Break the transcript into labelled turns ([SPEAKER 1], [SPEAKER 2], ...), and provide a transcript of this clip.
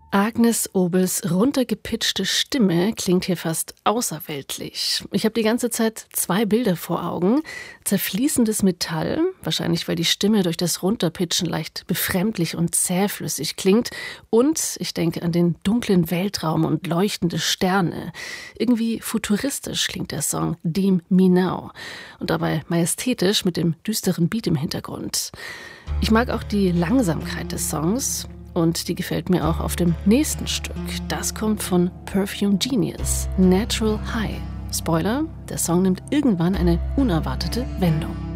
[SPEAKER 1] Agnes Obels runtergepitchte Stimme klingt hier fast außerweltlich. Ich habe die ganze Zeit zwei Bilder vor Augen. Zerfließendes Metall, wahrscheinlich weil die Stimme durch das Runterpitchen leicht befremdlich und zähflüssig klingt. Und ich denke an den dunklen Weltraum und leuchtende Sterne. Irgendwie futuristisch klingt der Song Deem Me Now. Und dabei majestätisch mit dem düsteren Beat im Hintergrund. Ich mag auch die Langsamkeit des Songs. Und die gefällt mir auch auf dem nächsten Stück. Das kommt von Perfume Genius, Natural High. Spoiler, der Song nimmt irgendwann eine unerwartete Wendung.